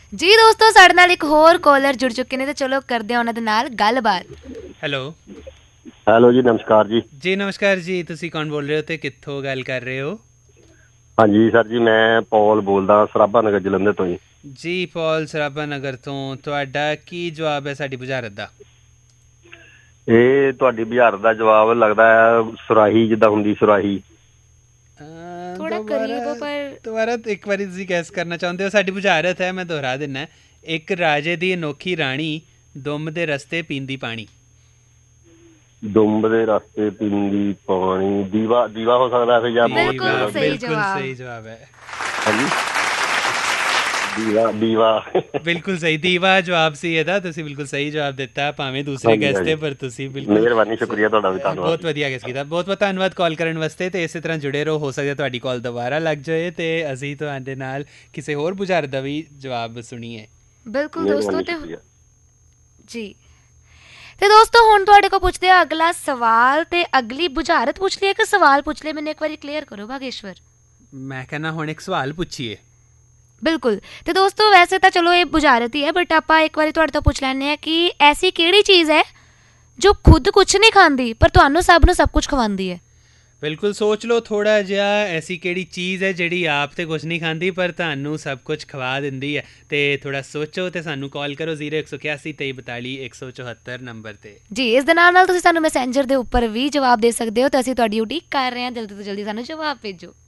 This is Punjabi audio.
ਜੀ ਦੋਸਤੋ, ਸਾਡੇ ਨਾਲ ਇੱਕ ਹੋਰ ਕਾਲਰ ਜੁੜ ਚੁੱਕੇ ਨੇ ਤੇ ਚਲੋ ਕਰਦੇ ਹਾਂ ਉਹਨਾਂ ਦੇ ਨਾਲ ਗੱਲਬਾਤ। ਹੈਲੋ ਹੈਲੋ ਜੀ, ਨਮਸਕਾਰ ਜੀ। ਜੀ ਨਮਸਕਾਰ ਜੀ, ਤੁਸੀਂ ਕੌਣ ਬੋਲ ਰਹੇ ਹੋ ਤੇ ਕਿੱਥੋਂ ਗੱਲ ਕਰ ਰਹੇ ਹੋ? ਹਾਂਜੀ ਸਰ ਜੀ, ਮੈਂ ਪੌਲ ਬੋਲਦਾ, ਸਰਾਭਾ ਨਗਰ ਜਲੰਧਰ ਤੋਂ ਜੀ। ਜੀ ਪੌਲ ਸਰਾਭਾ ਨਗਰ ਤੋਂ। ਤੁਹਾਡਾ ਕੀ ਜਵਾਬ ਹੈ ਸਾਡੀ ਬੁਝਾਰਤ ਦਾ? ਇਹ ਤੁਹਾਡੀ ਬੁਝਾਰਤ ਦਾ ਜਵਾਬ ਲੱਗਦਾ ਹੈ ਸੁਰਾਹੀ, ਜਿੱਦਾਂ ਹੁੰਦੀ ਸੁਰਾਹੀ। ਥੋੜਾ ਕਰੀਬ ਹੋ ਪਰ ਦੁਬਾਰਾ ਇੱਕ ਵਾਰੀ ਤੁਸੀਂ ਗੈਸ ਕਰਨਾ ਚਾਹੁੰਦੇ ਹੋ? ਸਾਡੀ ਬੁਝਾਰਤ ਹੈ, ਮੈਂ ਦੁਹਰਾ ਦਿੰਦਾ। ਇੱਕ ਰਾਜੇ ਦੀ ਅਨੋਖੀ ਰਾਣੀ ਦੁੰਬ ਦੇ ਰਸਤੇ ਪੀਂਦੀ ਪਾਣੀ। ਦੁੰਬ ਦੇ ਰਸਤੇ ਪੀਂਦੀ ਪਾਣੀ। ਦੀਵਾ, ਦੀਵਾ ਹੋ ਸਕਦਾ ਫਿਰ ਜਾਂ ਮੋਮਬੱਤੀ ਹੋ ਬਿਲਕੁਲ ਸਕਦੀ। ਸਹੀ ਬਿਲਕੁਲ ਜਵਾਬ। ਸਹੀ ਜਵਾਬ ਹੈ। ਹਾਂਜੀ, ਦੀਵਾ ਦੀਵਾ। ਬਿਲਕੁਲ ਸਹੀ, ਦੀਵਾ ਜਵਾਬ ਸੀ ਇਹਦਾ। ਤੁਸੀਂ ਬਿਲਕੁਲ ਸਹੀ ਜਵਾਬ ਦਿੱਤਾ, ਭਾਵੇਂ ਦੂਸਰੇ ਹਾਂਜੀ ਗੈਸ ਤੇ, ਹਾਂਜੀ, ਪਰ ਤੁਸੀਂ ਬਿਲਕੁਲ ਮਿਹਰਬਾਨੀ, ਸ਼ੁਕਰੀਆ ਤੁਹਾਡਾ ਵੀ, ਧੰਨਵਾਦ। ਬਹੁਤ ਵਧੀਆ ਗੈਸ ਕੀਤਾ। ਬਹੁਤ ਬਹੁਤ ਧੰਨਵਾਦ ਕਾਲ ਕਰਨ ਵਾਸਤੇ, ਤੇ ਇਸੇ ਤਰ੍ਹਾਂ ਜੁੜੇ ਰਹੋ। ਹੋ ਸਕਦਾ ਤੁਹਾਡੀ ਕਾਲ ਦੁਬਾਰਾ ਲੱਗ ਜਾਏ ਤੇ ਅਸੀਂ ਤੁਹਾਡੇ ਨਾਲ ਕਿਸੇ ਹੋਰ ਬੁਝਾਰਤ ਦਾ ਵੀ ਜਵਾਬ ਸੁਣੀਏ। ਬਿਲਕੁਲ ਦੋਸਤੋ। ਮਿਹਰਬਾਨੀ, ਤੇ ਸ਼ੁਕਰੀਆ ਜੀ, ਤੇ ਦੋਸਤੋ ਹੁਣ ਤੁਹਾਡੇ ਕੋਲ ਪੁੱਛਦੇ ਆ ਅਗਲਾ ਸਵਾਲ, ਤੇ ਅਗਲੀ ਬੁਝਾਰਤ ਪੁੱਛ ਲਈ, ਇੱਕ ਸਵਾਲ ਪੁੱਛ ਲਈ। ਮੈਨੂੰ ਇੱਕ ਵਾਰੀ ਕਲੀਅਰ ਕਰੋ ਭਾਗੇਸ਼ਵਰ। ਮੈਂ ਕਹਿੰਦਾ ਹੁਣ ਇੱਕ ਸਵਾਲ ਪੁੱਛੀਏ। ਬਿਲਕੁਲ। ਤੇ ਦੋਸਤੋ ਵੈਸੇ ਤਾਂ ਚਲੋ ਇਹ ਬੁਝਾਰਤ ਹੀ ਹੈ, ਬਟ ਆਪਾਂ ਇੱਕ ਵਾਰੀ ਤੁਹਾਡੇ ਤੋਂ ਪੁੱਛ ਲੈਂਦੇ ਹਾਂ ਕਿ ਐਸੀ ਕਿਹੜੀ ਚੀਜ਼ ਹੈ ਜੋ ਖੁਦ ਕੁਛ ਨਹੀਂ ਖਾਂਦੀ ਪਰ ਤੁਹਾਨੂੰ ਸਭ ਨੂੰ ਸਭ ਕੁਝ ਖਵਾਉਂਦੀ ਹੈ? ਬਿਲਕੁਲ ਸੋਚ ਲਓ ਥੋੜ੍ਹਾ ਜਿਹਾ, ਐਸੀ ਕਿਹੜੀ ਚੀਜ਼ ਹੈ ਜਿਹੜੀ ਆਪ ਤੇ ਕੁਝ ਨਹੀਂ ਖਾਂਦੀ ਪਰ ਤੁਹਾਨੂੰ ਸਭ ਕੁਝ ਖਵਾ ਦਿੰਦੀ ਹੈ। ਤੇ ਥੋੜ੍ਹਾ ਸੋਚੋ ਤੇ ਸਾਨੂੰ ਕਾਲ ਕਰੋ 0181 2342 174 ਨੰਬਰ ਤੇ। ਜੀ, ਇਸ ਦੇ ਨਾਲ ਤੁਸੀਂ ਸਾਨੂੰ ਮੈਸੇਂਜਰ ਦੇ ਉੱਪਰ ਵੀ ਜਵਾਬ ਦੇ ਸਕਦੇ ਹੋ, ਤੇ ਅਸੀਂ ਤੁਹਾਡੀ ਉਡੀਕ ਕਰ ਰਹੇ ਹਾਂ। ਜਲਦੀ ਤੋਂ ਜਲਦੀ ਸਾਨੂੰ ਜਵਾਬ ਭੇਜੋ।